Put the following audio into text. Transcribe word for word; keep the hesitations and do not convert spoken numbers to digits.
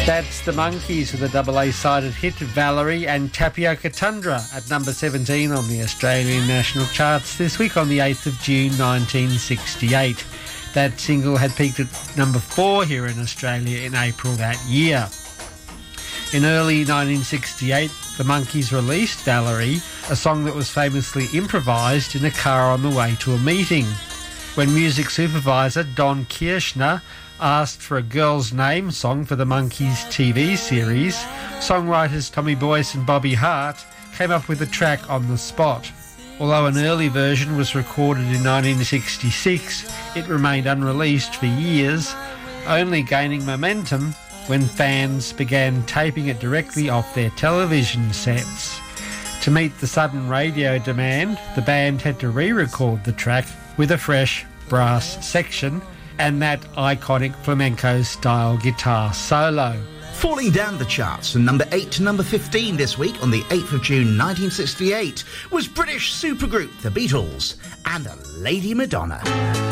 That's the Monkees with a double A-sided hit, Valerie, and Tapioca Tundra at number seventeen on the Australian national charts this week on the eighth of June nineteen sixty-eight. That single had peaked at number four here in Australia in April that year. In early nineteen sixty-eight, the Monkees released Valerie, a song that was famously improvised in a car on the way to a meeting. When music supervisor Don Kirshner asked for a girl's name song for the Monkees T V series, songwriters Tommy Boyce and Bobby Hart came up with a track on the spot. Although an early version was recorded in nineteen sixty-six, it remained unreleased for years, only gaining momentum when fans began taping it directly off their television sets. To meet the sudden radio demand, the band had to re-record the track with a fresh brass section and that iconic flamenco-style guitar solo. Falling down the charts from number eight to number fifteen this week on the eighth of June nineteen sixty-eight was British supergroup The Beatles and Lady Madonna.